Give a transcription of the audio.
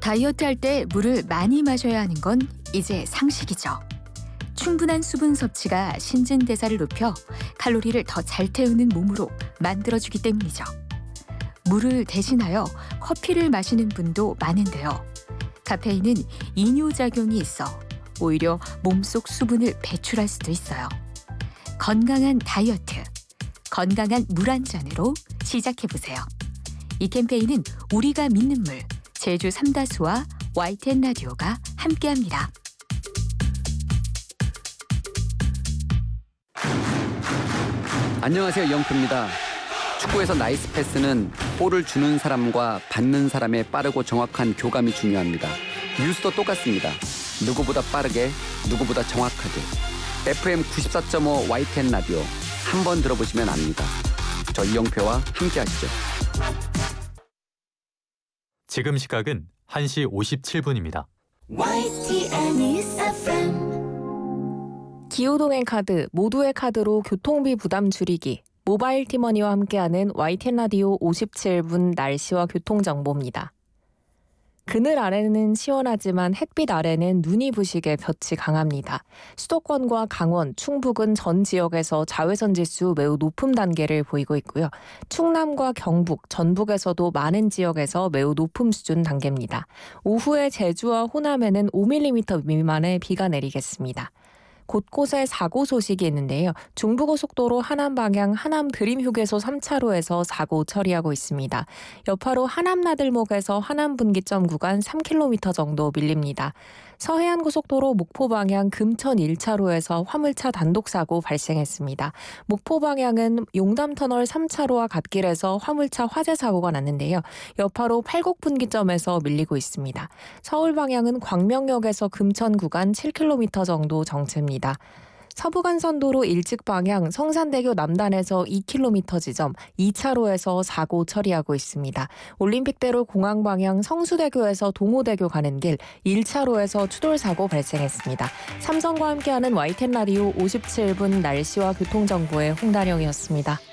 다이어트할 때 물을 많이 마셔야 하는 건 이제 상식이죠. 충분한 수분 섭취가 신진대사를 높여 칼로리를 더 잘 태우는 몸으로 만들어주기 때문이죠. 물을 대신하여 커피를 마시는 분도 많은데요. 카페인은 이뇨작용이 있어 오히려 몸속 수분을 배출할 수도 있어요. 건강한 다이어트, 건강한 물 한 잔으로 시작해보세요. 이 캠페인은 우리가 믿는 물, 제주 삼다수와 YTN 라디오가 함께합니다. 안녕하세요, 이영표입니다. 축구에서 나이스 패스는 볼을 주는 사람과 받는 사람의 빠르고 정확한 교감이 중요합니다. 뉴스도 똑같습니다. 누구보다 빠르게, 누구보다 정확하게. FM 94.5 YTN 라디오 한번 들어보시면 압니다. 저 이영표와 함께하시죠. 지금 시각은 1시 57분입니다. YTN FM 기후동행 카드, 모두의 카드로 교통비 부담 줄이기. 모바일 티머니와 함께하는 YTN 라디오 57분 날씨와 교통정보입니다. 그늘 아래는 시원하지만 햇빛 아래는 눈이 부시게 볕이 강합니다. 수도권과 강원, 충북은 전 지역에서 자외선 지수 매우 높은 단계를 보이고 있고요. 충남과 경북, 전북에서도 많은 지역에서 매우 높은 수준 단계입니다. 오후에 제주와 호남에는 5mm 미만의 비가 내리겠습니다. 곳곳에 사고 소식이 있는데요. 중부고속도로 하남 방향 하남 드림휴게소 3차로에서 사고 처리하고 있습니다. 여파로 하남나들목에서 하남 분기점 구간 3km 정도 밀립니다. 서해안고속도로 목포 방향 금천 1차로에서 화물차 단독사고 발생했습니다. 목포 방향은 용담터널 3차로와 갓길에서 화물차 화재 사고가 났는데요. 여파로 팔곡 분기점에서 밀리고 있습니다. 서울 방향은 광명역에서 금천 구간 7km 정도 정체입니다. 서부간선도로 일찍 방향 성산대교 남단에서 2km 지점 2차로에서 사고 처리하고 있습니다. 올림픽대로 공항 방향 성수대교에서 동호대교 가는 길 1차로에서 추돌 사고 발생했습니다. 삼성과 함께하는 YTN 라디오 57분 날씨와 교통정보의 홍다령이었습니다.